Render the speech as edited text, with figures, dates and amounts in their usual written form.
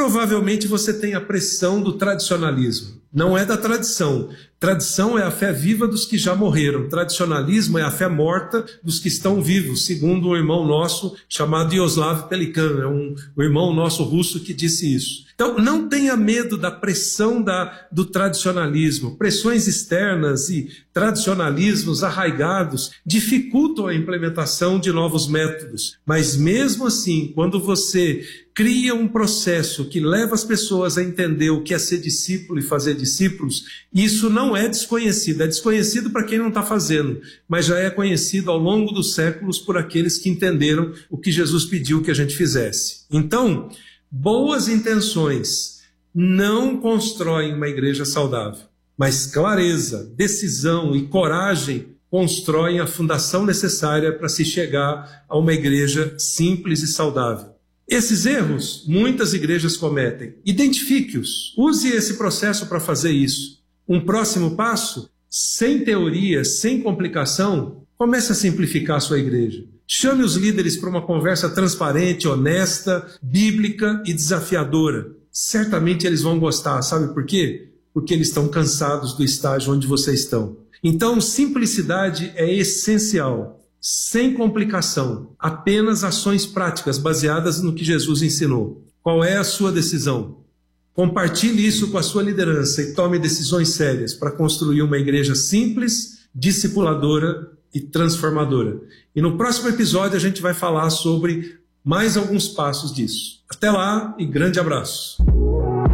Provavelmente você tem a pressão do tradicionalismo. Não é da tradição. Tradição é a fé viva dos que já morreram. Tradicionalismo é a fé morta dos que estão vivos, segundo um irmão nosso chamado Yaroslav Pelikan, um irmão nosso russo que disse isso. Então, não tenha medo da pressão do tradicionalismo. Pressões externas e tradicionalismos arraigados dificultam a implementação de novos métodos. Mas mesmo assim, quando você cria um processo que leva as pessoas a entender o que é ser discípulo e fazer discípulos, isso não é desconhecido. É desconhecido para quem não está fazendo, mas já é conhecido ao longo dos séculos por aqueles que entenderam o que Jesus pediu que a gente fizesse. Então, boas intenções não constroem uma igreja saudável, mas clareza, decisão e coragem constroem a fundação necessária para se chegar a uma igreja simples e saudável. Esses erros muitas igrejas cometem. Identifique-os. Use esse processo para fazer isso. Um próximo passo, sem teoria, sem complicação, comece a simplificar a sua igreja. Chame os líderes para uma conversa transparente, honesta, bíblica e desafiadora. Certamente eles vão gostar. Sabe por quê? Porque eles estão cansados do estágio onde vocês estão. Então, simplicidade é essencial. Sem complicação, apenas ações práticas baseadas no que Jesus ensinou. Qual é a sua decisão? Compartilhe isso com a sua liderança e tome decisões sérias para construir uma igreja simples, discipuladora e transformadora. E no próximo episódio a gente vai falar sobre mais alguns passos disso. Até lá e grande abraço.